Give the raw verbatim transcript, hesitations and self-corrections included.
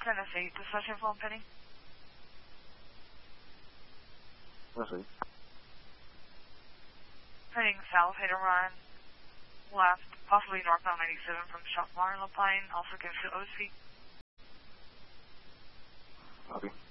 Tennessee, dispatching phone Penny. Tennessee. Heading south, hit a run left, possibly northbound ninety-seven from Shockmar and La Pine, also give to O C. Copy.